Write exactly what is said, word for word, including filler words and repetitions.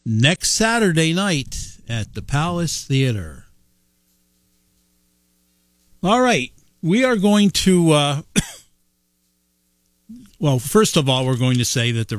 next Saturday night at the Palace Theater. All right, we are going to, uh, well, first of all, we're going to say that the